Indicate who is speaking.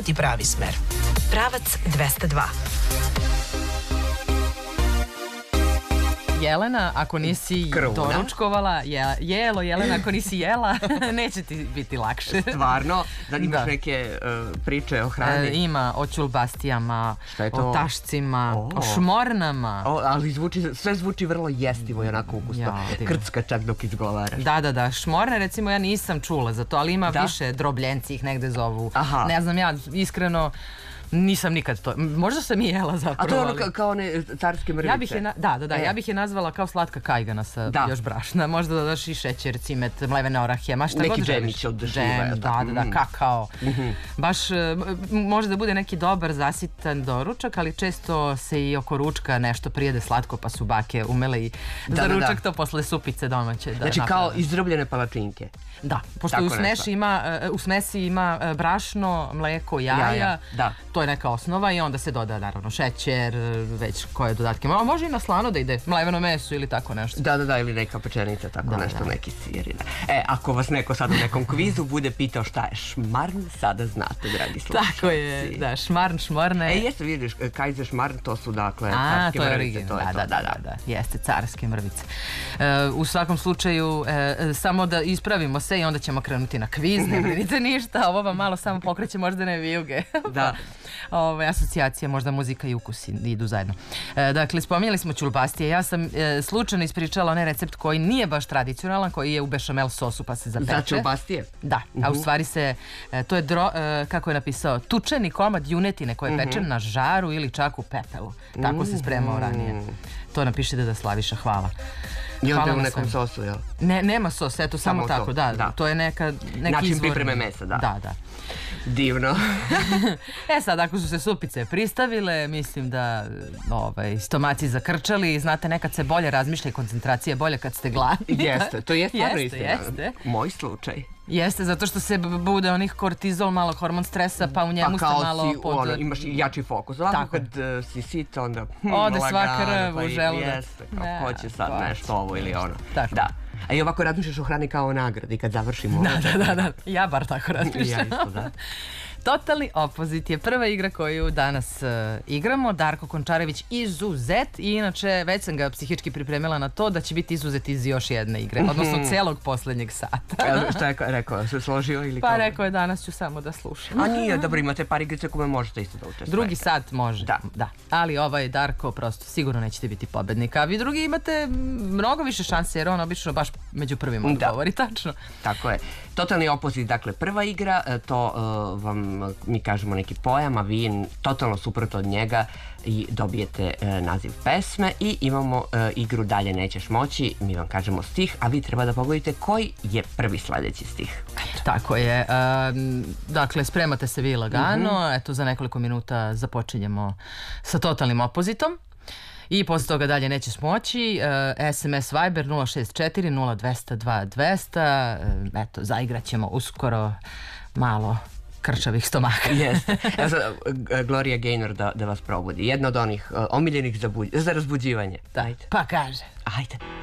Speaker 1: ti pravi smer. Pravac 202.
Speaker 2: Jelena, ako nisi doručkovala, jelo, Jelena, ako nisi jela, neće ti biti lakše.
Speaker 3: Stvarno? Da imaš neke priče o hrani?
Speaker 2: Ima o ćulbastijama, o tašcima, o šmornama.
Speaker 3: Ali sve zvuči vrlo jestivo i onako ukusno. Krcka čak dok izgovaraš.
Speaker 2: Da, šmorne recimo ja nisam čula za to, ali ima više, drobljenci ih negde zovu. Ne znam, ja iskreno nisam nikad to, možda sam i jela zapravo.
Speaker 3: A to je ono kao one carske mrvice?
Speaker 2: Ja bih je nazvala kao slatka kajgana sa još brašna. Možda dodaš i šećer, cimet, mlevene orahe, ma šta god želiš.
Speaker 3: Neki džemić od šljiva.
Speaker 2: Da, kakao. Baš može da bude neki dobar zasitan doručak, ali često se i oko ručka nešto prijede slatko, pa su bake umele i za ručak to posle supice domaće.
Speaker 3: Znači kao izdrobljene palačinke.
Speaker 2: Da, pošto u smesi ima brašno, mleko, jaja, to je neka osnova i onda se doda naravno šećer, već koje dodatke. Može i na slano da ide, mleveno meso ili tako nešto.
Speaker 3: Da, ili neka pečenica, tako nešto, neki sir. Ako vas neko sad u nekom kvizu bude pitao šta je šmarn, sada znate, dragi slušalci.
Speaker 2: Tako je, da, šmarn, šmorne.
Speaker 3: Jeste, vidiš, kajze šmarn, to su dakle carske mrvice.
Speaker 2: Da, jeste, carske mrvice. U svakom slučaju, samo da ispravimo se i onda ćemo krenuti na kviz, ne brinite ništa, ovo vam malo samo pokreće moždane vijuge.
Speaker 3: Da.
Speaker 2: Asocijacija, možda muzika i ukusi idu zajedno. Dakle, spominjali smo ćulbastije. Ja sam slučajno ispričala onaj recept koji nije baš tradicionalan, koji je u bešamel sosu pa se zapeče.
Speaker 3: Za ćulbastije?
Speaker 2: Da, a u stvari to je, kako je napisao, tučeni komad junetine koji je pečen na žaru ili čak u pepelu. Tako se spremao ranije. To napiši da Slaviša, hvala.
Speaker 3: I onda u nekom sosu, jel?
Speaker 2: Nema sos, eto, samo tako, da. To je neki izvor.
Speaker 3: Način pripreme mesa, da.
Speaker 2: Da.
Speaker 3: Divno.
Speaker 2: Sad, ako su se supice pristavile, mislim da stomaci zakrčali, znate, nekad se bolje razmišlja i koncentracija je bolje kad ste gladni.
Speaker 3: Jeste, to je stvarno istina.
Speaker 2: Jeste.
Speaker 3: Moj slučaj.
Speaker 2: Jeste, zato što se bude onih kortizol, malo hormon stresa, pa u njemu ste malo pod...
Speaker 3: Imaš jači fokus. Ovako kad si sit, onda
Speaker 2: ode sva krv u želudac.
Speaker 3: Jeste, kao ko će sad nešto ovo ili ono. Da. A i ovako razmišljaš o hrani kao o nagradi kad završimo.
Speaker 2: Da. Ja bar tako razmišljam.
Speaker 3: Ja isto, da.
Speaker 2: Totalni opozit je prva igra koju danas igramo. Darko Končarević izuzet i inače već sam ga psihički pripremila na to da će biti izuzet iz još jedne igre, odnosno celog poslednjeg sata.
Speaker 3: Šta je rekao? Se složio ili kao?
Speaker 2: Pa rekao je danas ću samo da slušam.
Speaker 3: A nije, dobro, imate par igrice koje možete isto da učestvujete.
Speaker 2: Drugi sat može, da. Ali ovaj Darko prosto sigurno nećete biti pobednik, a vi drugi imate mnogo više šanse jer on obično baš među prvima odgovori, tačno.
Speaker 3: Tako je. Totalni opozit, dakle prva igra, to vam mi kažemo neki pojam, a vi totalno suprotno od njega i dobijete naziv pesme i imamo igru Dalje nećeš moći, mi vam kažemo stih, a vi treba da pogodite koji je prvi sledeći stih.
Speaker 2: Tako je, dakle spremate se vi lagano, eto za nekoliko minuta započinjemo sa totalnim opozitom. I posle toga dalje nećeš moći, SMS Viber 064 0202 200, eto, zaigrat ćemo uskoro malo krčavih stomaka.
Speaker 3: Jeste. Evo sad, Gloria Gaynor da vas probudi. Jedna od onih omiljenih za razbuđivanje.
Speaker 2: Pa kaže.
Speaker 3: Ajde.